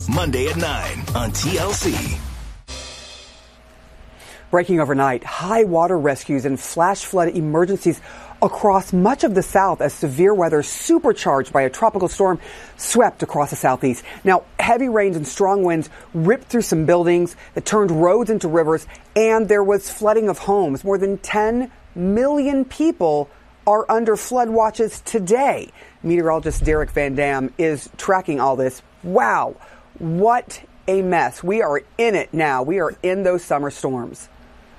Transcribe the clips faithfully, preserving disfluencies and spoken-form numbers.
Monday at nine on T L C. Breaking overnight, high water rescues and flash flood emergencies across much of the South as severe weather supercharged by a tropical storm swept across the Southeast. Now, heavy rains and strong winds ripped through some buildings that turned roads into rivers, and there was flooding of homes. More than ten million people are under flood watches today. Meteorologist Derek Van Dam is tracking all this. Wow, what a mess. We are in it now. We are in those summer storms.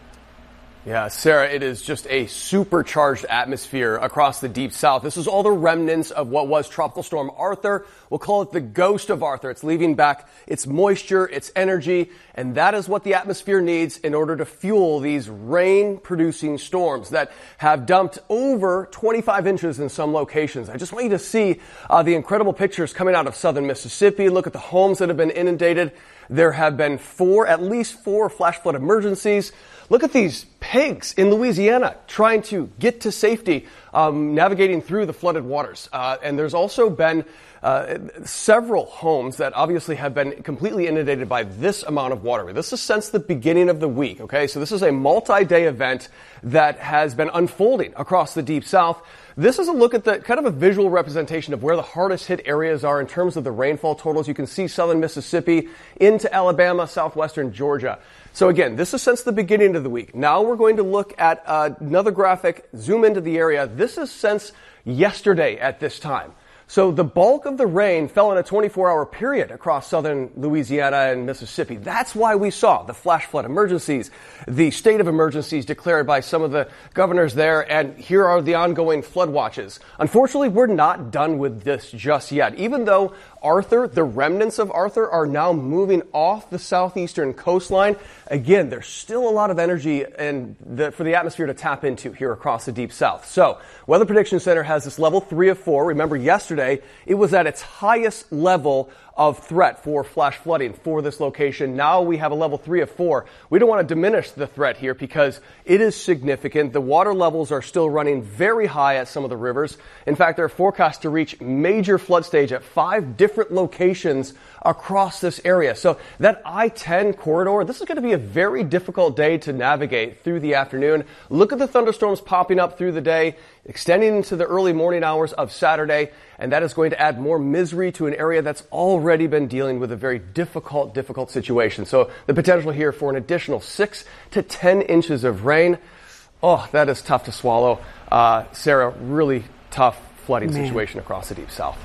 Yeah, Sarah, it is just a supercharged atmosphere across the Deep South. This is all the remnants of what was Tropical Storm Arthur. We'll call it the ghost of Arthur. It's leaving back its moisture, its energy, and that is what the atmosphere needs in order to fuel these rain-producing storms that have dumped over twenty-five inches in some locations. I just want you to see uh, the incredible pictures coming out of southern Mississippi. Look at the homes that have been inundated. There have been four, at least four flash flood emergencies. Look at these pigs in Louisiana trying to get to safety, um, navigating through the flooded waters. Uh, and there's also been uh, several homes that obviously have been completely inundated by this amount of water. This is since the beginning of the week, okay? So this is a multi-day event that has been unfolding across the Deep South. This is a look at the kind of a visual representation of where the hardest hit areas are in terms of the rainfall totals. You can see southern Mississippi into Alabama, southwestern Georgia. So again, this is since the beginning of the week. Now we're going to look at uh, another graphic, zoom into the area. This is since yesterday at this time. So the bulk of the rain fell in a twenty-four hour period across southern Louisiana and Mississippi. That's why we saw the flash flood emergencies, the state of emergencies declared by some of the governors there, and here are the ongoing flood watches. Unfortunately, we're not done with this just yet. Even though Arthur, the remnants of Arthur, are now moving off the southeastern coastline, again, there's still a lot of energy and the, for the atmosphere to tap into here across the Deep South. So, Weather Prediction Center has this level three of four. Remember, yesterday, it was at its highest level of threat for flash flooding for this location. Now we have a level three of four. We don't want to diminish the threat here because it is significant. The water levels are still running very high at some of the rivers. In fact, they're forecast to reach major flood stage at five different locations across this area. So that I ten corridor, this is going to be a very difficult day to navigate through the afternoon. Look at the thunderstorms popping up through the day, extending into the early morning hours of Saturday, and that is going to add more misery to an area that's already been dealing with a very difficult, difficult situation. So the potential here for an additional six to ten inches of rain. Oh, that is tough to swallow. Uh, Sarah, really tough flooding Man. situation across the Deep South.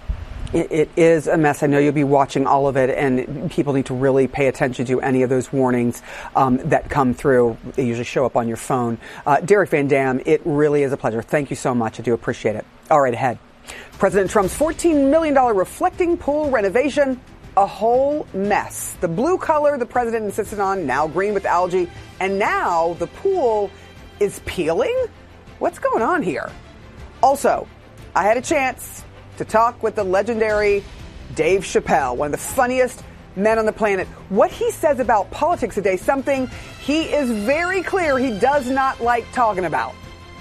It, it is a mess. I know you'll be watching all of it, and people need to really pay attention to any of those warnings um, that come through. They usually show up on your phone. Uh, Derek Van Dam, it really is a pleasure. Thank you so much. I do appreciate it. All right, ahead. President Trump's fourteen million dollars reflecting pool renovation, a whole mess. The blue color the president insisted on, now green with algae, and now the pool is peeling? What's going on here? Also, I had a chance to talk with the legendary Dave Chappelle, one of the funniest men on the planet. What he says about politics today, something he is very clear he does not like talking about.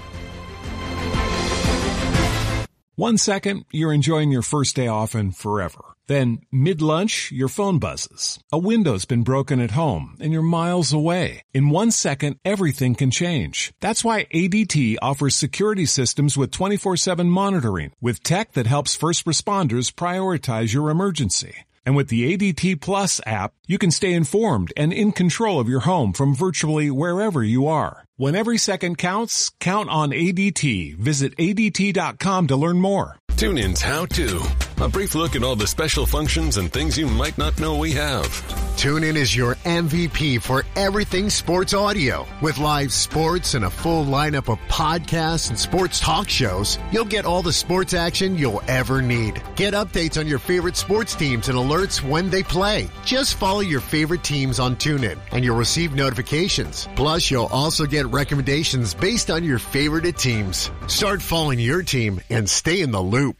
One second, you're enjoying your first day off and forever. Then, mid-lunch, your phone buzzes. A window's been broken at home, and you're miles away. In one second, everything can change. That's why A D T offers security systems with twenty-four seven monitoring, with tech that helps first responders prioritize your emergency. And with the A D T Plus app, you can stay informed and in control of your home from virtually wherever you are. When every second counts, count on A D T. Visit A D T dot com to learn more. TuneIn's How To. A brief look at all the special functions and things you might not know we have. TuneIn is your M V P for everything sports audio. With live sports and a full lineup of podcasts and sports talk shows, you'll get all the sports action you'll ever need. Get updates on your favorite sports teams and alerts when they play. Just follow your favorite teams on TuneIn, and you'll receive notifications. Plus, you'll also get recommendations based on your favorite teams. Start following your team and stay in the loop.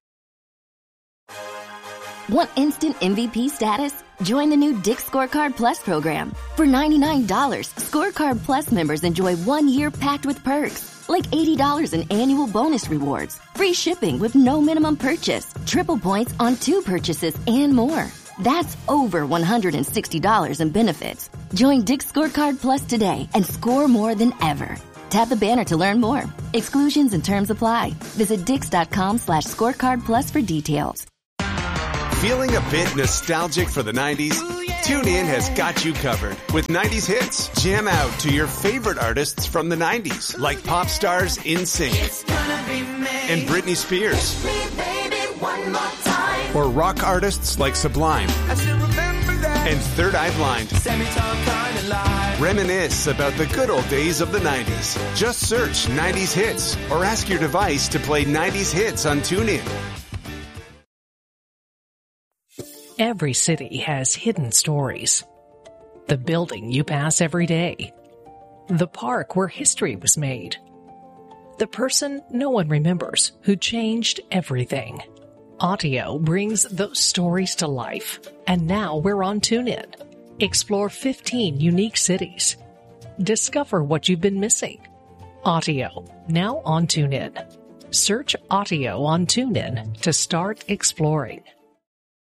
Want instant M V P status? Join the new Dick's Scorecard Plus program. For ninety-nine dollars, Scorecard Plus members enjoy one year packed with perks, like eighty dollars in annual bonus rewards, free shipping with no minimum purchase, triple points on two purchases, and more. That's over one hundred sixty dollars in benefits. Join Dick's Scorecard Plus today and score more than ever. Tap the banner to learn more. Exclusions and terms apply. Visit dix.com slash scorecard plus for details. Feeling a bit nostalgic for the nineties? TuneIn has got you covered with nineties hits. Jam out to your favorite artists from the nineties, like pop stars NSYNC and Britney Spears. Or rock artists like Sublime and Third Eye Blind. Reminisce about the good old days of the nineties. Just search nineties hits or ask your device to play nineties hits on TuneIn. Every city has hidden stories. The building you pass every day. The park where history was made. The person no one remembers who changed everything. Audio brings those stories to life, and now we're on TuneIn. Explore fifteen unique cities. Discover what you've been missing. Audio, now on TuneIn. Search Audio on TuneIn to start exploring.